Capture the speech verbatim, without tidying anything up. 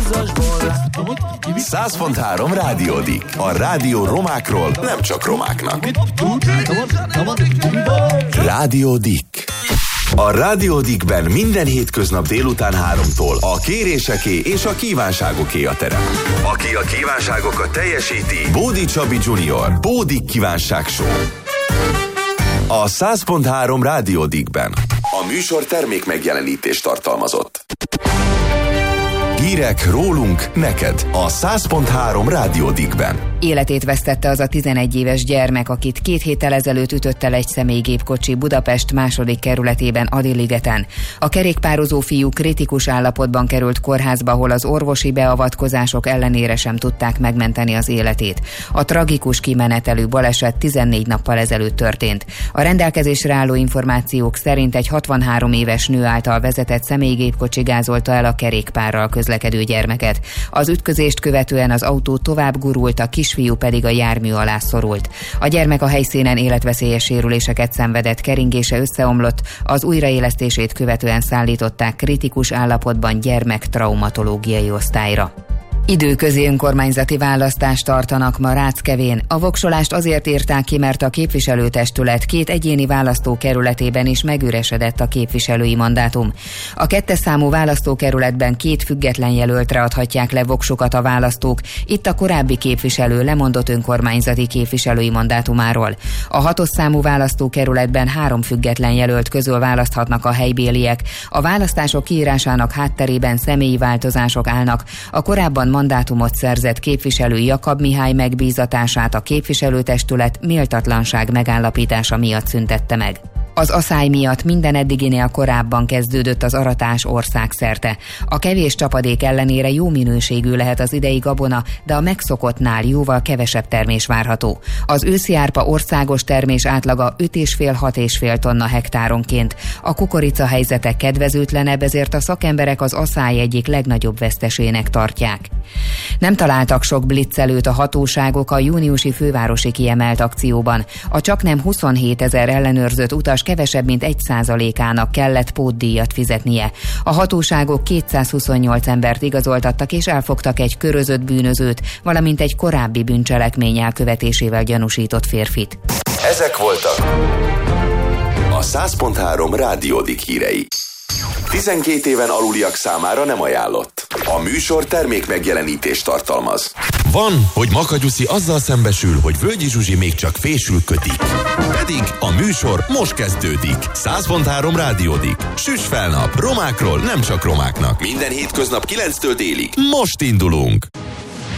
száz pont három Rádiódik. A rádió romákról, nem csak romáknak. Rádiódik. A Rádiódikben minden hétköznap délután háromtól a kéréseké és a kívánságoké a terem. Aki a kívánságokat teljesíti, Bódi Csabi junior Bódik Kívánság Show. A száz pont három Rádiódikben. A műsor termék megjelenítést tartalmazott. Hírek rólunk, neked a száz pont három Rádiódikben. Életét vesztette az a tizenegy éves gyermek, akit két héttel ezelőtt ütött el egy személygépkocsi Budapest második kerületében, Adi-ligeten. A kerékpározó fiú kritikus állapotban került kórházba, ahol az orvosi beavatkozások ellenére sem tudták megmenteni az életét. A tragikus kimenetelű baleset tizennégy nappal ezelőtt történt. A rendelkezésre álló információk szerint egy hatvanhárom éves nő által vezetett személygépkocsi gázolta el a kerékpárral közlekedő gyermeket. Az ütközést követően az autó tovább gurult, a kisfiú pedig a jármű alá szorult. A gyermek a helyszínen életveszélyes sérüléseket szenvedett, keringése összeomlott, az újraélesztését követően szállították kritikus állapotban gyermektraumatológiai osztályra. Időközi önkormányzati választást tartanak ma Ráckevén. A voksolást azért írták ki, mert a képviselőtestület két egyéni választókerületében is megüresedett a képviselői mandátum. A kettes számú választókerületben két független jelöltre adhatják le voksukat a választók, itt a korábbi képviselő lemondott önkormányzati képviselői mandátumáról. A hatos számú választókerületben három független jelölt közül választhatnak a helybéliek. A választások kiírásának hátterében személyi változások állnak. A korábban mandátumot szerzett képviselő Jakab Mihály megbízatását a képviselőtestület méltatlanság megállapítása miatt szüntette meg. Az aszály miatt minden eddiginél korábban kezdődött az aratás országszerte. A kevés csapadék ellenére jó minőségű lehet az idei gabona, de a megszokottnál jóval kevesebb termés várható. Az őszi árpa országos termés átlaga öt egész öt-hat egész öt tonna hektáronként. A kukorica helyzete kedvezőtlenebb, ezért a szakemberek az aszály egyik legnagyobb vesztesének tartják. Nem találtak sok blitzelőt a hatóságok a júniusi fővárosi kiemelt akcióban. A csaknem huszonhétezer ellenőrzött utas kevesebb mint egy százalékának kellett pótdíjat fizetnie. A hatóságok kétszázhuszonnyolc embert igazoltattak és elfogtak egy körözött bűnözőt, valamint egy korábbi bűncselekmény elkövetésével gyanúsított férfit. Ezek voltak a száz pont három Rádiódik hírei. tizenkét éven aluliak számára nem ajánlott. A műsor termék megjelenítést tartalmaz. Van, hogy Makagyuszi azzal szembesül, hogy Völgyi Zsuzsi még csak fésül kötik. Pedig a műsor most kezdődik. száz pont három Rádiódik. Süss fel nap. Romákról, nem csak romáknak. Minden hétköznap kilenctől délig. Most indulunk.